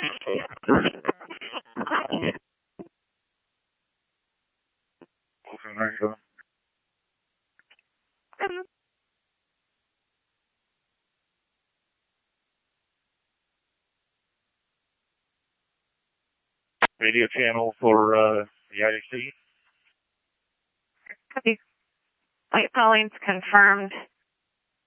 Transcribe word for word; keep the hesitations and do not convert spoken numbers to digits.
Radio channel for uh, the I D C. Copy. White Collins confirmed.